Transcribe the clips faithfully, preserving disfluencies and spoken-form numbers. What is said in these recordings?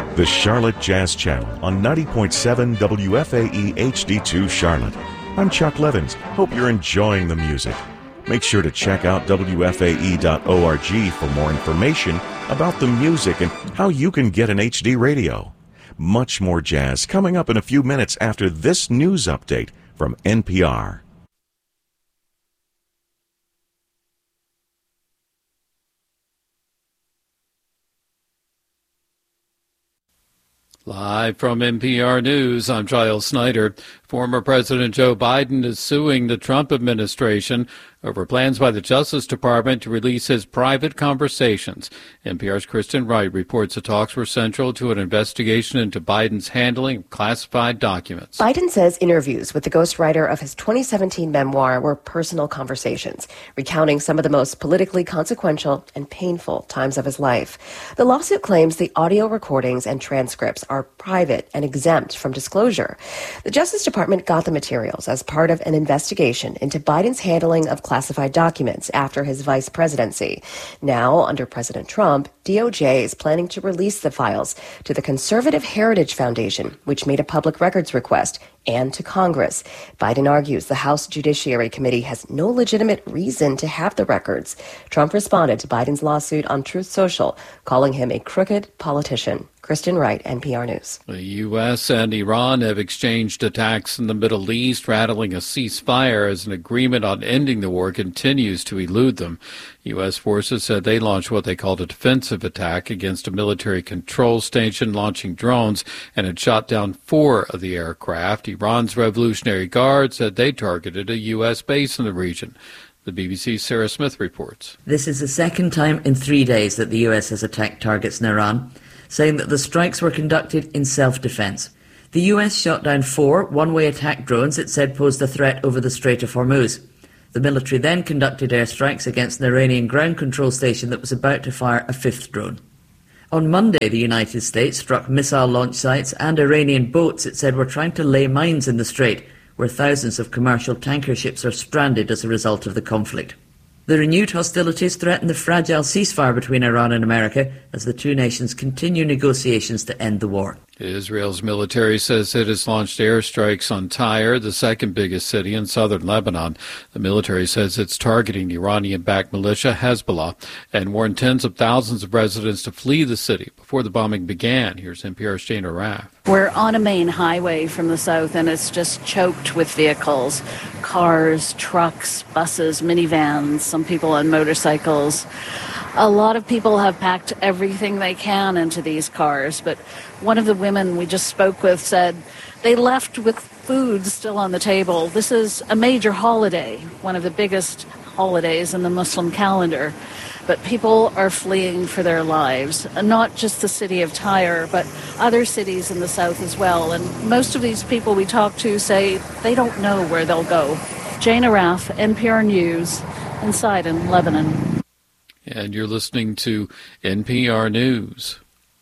The Charlotte Jazz Channel on ninety point seven W F A E H D two Charlotte. I'm Chuck Levins. Hope you're enjoying the music. Make sure to check out W F A E dot org for more information about the music and how you can get an H D radio. Much more jazz coming up in a few minutes after this news update from N P R. Live from N P R News, I'm Giles Snyder. Former President Joe Biden is suing the Trump administration over plans by the Justice Department to release his private conversations. N P R's Kristen Wright reports the talks were central to an investigation into Biden's handling of classified documents. Biden says interviews with the ghostwriter of his twenty seventeen memoir were personal conversations, recounting some of the most politically consequential and painful times of his life. The lawsuit claims the audio recordings and transcripts are private and exempt from disclosure. The Justice Department got the materials as part of an investigation into Biden's handling of classified documents after his vice presidency. Now, under President Trump, D O J is planning to release the files to the Conservative Heritage Foundation, which made a public records request, and to Congress. Biden argues the House Judiciary Committee has no legitimate reason to have the records. Trump responded to Biden's lawsuit on Truth Social, calling him a crooked politician. Kristen Wright, N P R News. The U S and Iran have exchanged attacks in the Middle East, rattling a ceasefire as an agreement on ending the war continues to elude them. U S forces said they launched what they called a defensive attack against a military control station launching drones and had shot down four of the aircraft. Iran's Revolutionary Guard said they targeted a U S base in the region. The B B C's Sarah Smith reports. This is the second time in three days that the U S has attacked targets in Iran, saying that the strikes were conducted in self-defense. The U S shot down four one-way attack drones it said posed a threat over the Strait of Hormuz. The military then conducted airstrikes against an Iranian ground control station that was about to fire a fifth drone. On Monday, the United States struck missile launch sites and Iranian boats it said were trying to lay mines in the strait, where thousands of commercial tanker ships are stranded as a result of the conflict. The renewed hostilities threaten the fragile ceasefire between Iran and America as the two nations continue negotiations to end the war. Israel's military says it has launched airstrikes on Tyre, the second biggest city in southern Lebanon. The military says it's targeting Iranian-backed militia Hezbollah and warned tens of thousands of residents to flee the city before the bombing began. Here's N P R's Jana Raff. We're on a main highway from the south, and it's just choked with vehicles. Cars, trucks, buses, minivans, some people on motorcycles. A lot of people have packed everything they can into these cars, but one of the women we just spoke with said they left with food still on the table. This is a major holiday, one of the biggest holidays in the Muslim calendar, but people are fleeing for their lives, not just the city of Tyre, but other cities in the south as well. And most of these people we talk to say they don't know where they'll go. Jana Raff, N P R News, in Sidon, Lebanon. And you're listening to N P R News.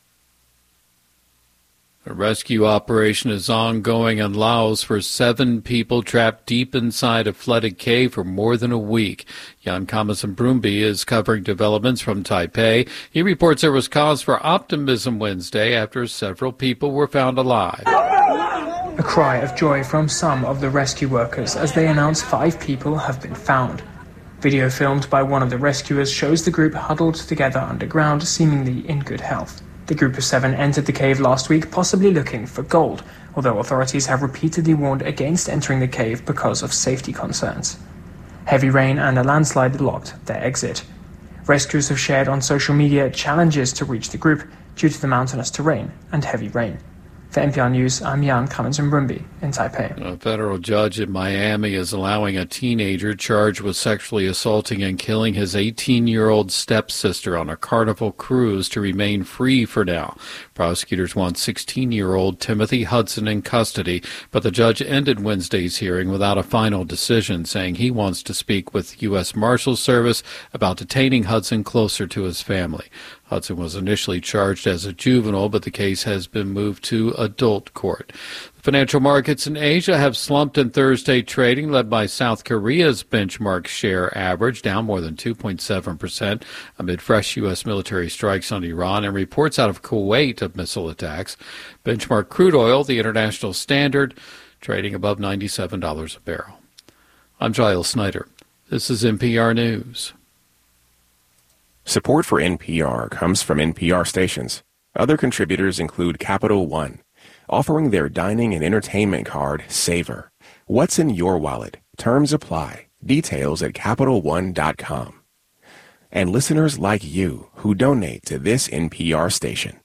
A rescue operation is ongoing in Laos for seven people trapped deep inside a flooded cave for more than a week. Jan Kamasan-Brumby is covering developments from Taipei. He reports there was cause for optimism Wednesday after several people were found alive. A cry of joy from some of the rescue workers as they announce five people have been found. Video filmed by one of the rescuers shows the group huddled together underground, seemingly in good health. The group of seven entered the cave last week, possibly looking for gold, although authorities have repeatedly warned against entering the cave because of safety concerns. Heavy rain and a landslide blocked their exit. Rescuers have shared on social media challenges to reach the group due to the mountainous terrain and heavy rain. For N P R News, I'm Jan Kamasan-Brumby in Taipei. A federal judge in Miami is allowing a teenager charged with sexually assaulting and killing his eighteen-year-old stepsister on a Carnival cruise to remain free for now. Prosecutors want sixteen-year-old Timothy Hudson in custody, but the judge ended Wednesday's hearing without a final decision, saying he wants to speak with U S Marshals Service about detaining Hudson closer to his family. Hudson was initially charged as a juvenile, but the case has been moved to adult court. Financial markets in Asia have slumped in Thursday trading, led by South Korea's benchmark share average, down more than two point seven percent amid fresh U S military strikes on Iran and reports out of Kuwait of missile attacks. Benchmark crude oil, the international standard, trading above ninety-seven dollars a barrel. I'm Giles Snyder. This is N P R News. Support for N P R comes from N P R stations. Other contributors include Capital One, offering their dining and entertainment card, Savor. What's in your wallet? Terms apply. Details at Capital One dot com. And listeners like you who donate to this N P R station.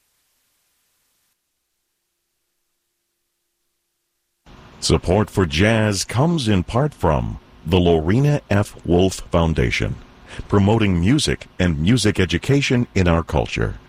Support for jazz comes in part from the Lorena F. Wolf Foundation, promoting music and music education in our culture.